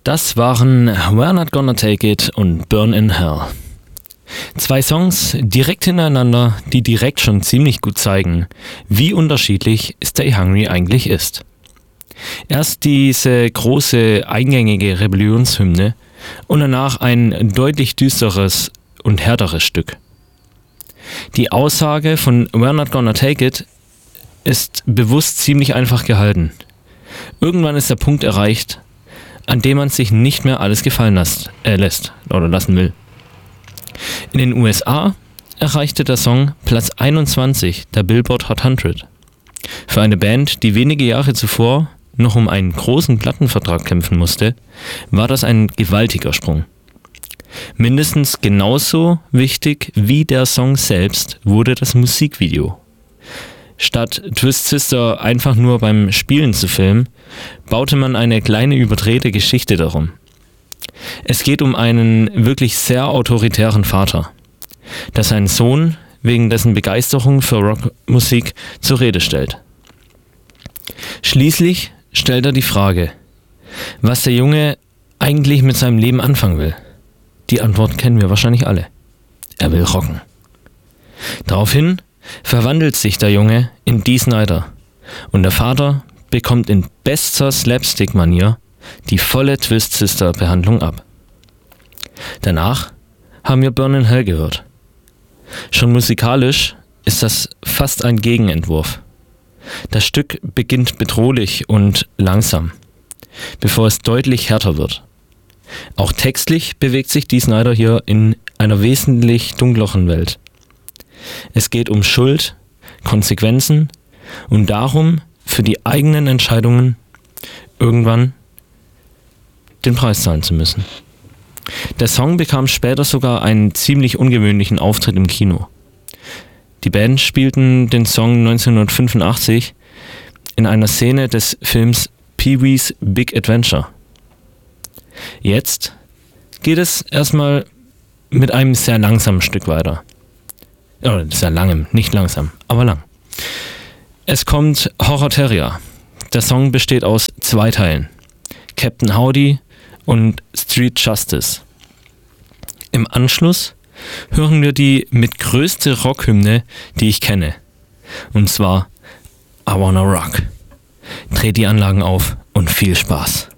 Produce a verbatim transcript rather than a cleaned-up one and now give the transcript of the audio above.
Das waren We're Not Gonna Take It und Burn in Hell. Zwei Songs direkt hintereinander, die direkt schon ziemlich gut zeigen, wie unterschiedlich Stay Hungry eigentlich ist. Erst diese große, eingängige Rebellionshymne und danach ein deutlich düsteres und härteres Stück. Die Aussage von We're Not Gonna Take It ist bewusst ziemlich einfach gehalten. Irgendwann ist der Punkt erreicht, an dem man sich nicht mehr alles gefallen lässt, äh, lässt oder lassen will. In den U S A erreichte der Song Platz einundzwanzig der Billboard Hot hundert. Für eine Band, die wenige Jahre zuvor noch um einen großen Plattenvertrag kämpfen musste, war das ein gewaltiger Sprung. Mindestens genauso wichtig wie der Song selbst wurde das Musikvideo. Statt Twist Sister einfach nur beim Spielen zu filmen, baute man eine kleine überdrehte Geschichte darum. Es geht um einen wirklich sehr autoritären Vater, der seinen Sohn wegen dessen Begeisterung für Rockmusik zur Rede stellt. Schließlich stellt er die Frage, was der Junge eigentlich mit seinem Leben anfangen will. Die Antwort kennen wir wahrscheinlich alle. Er will rocken. Daraufhin verwandelt sich der Junge in Dee Snider und der Vater bekommt in bester Slapstick-Manier die volle Twist-Sister-Behandlung ab. Danach haben wir Burn in Hell gehört. Schon musikalisch ist das fast ein Gegenentwurf. Das Stück beginnt bedrohlich und langsam, bevor es deutlich härter wird. Auch textlich bewegt sich Dee Snider hier in einer wesentlich dunkleren Welt. Es geht um Schuld, Konsequenzen und darum, für die eigenen Entscheidungen irgendwann den Preis zahlen zu müssen. Der Song bekam später sogar einen ziemlich ungewöhnlichen Auftritt im Kino. Die Band spielten den Song neunzehnhundertfünfundachtzig in einer Szene des Films Pee-wee's Big Adventure. Jetzt geht es erstmal mit einem sehr langsamen Stück weiter. Oder sehr langem, nicht langsam, aber lang. Es kommt Horror Terrier. Der Song besteht aus zwei Teilen: Captain Howdy und Street Justice. Im Anschluss hören wir die mitgrößte Rockhymne, die ich kenne. Und zwar I Wanna Rock. Dreht die Anlagen auf und viel Spaß.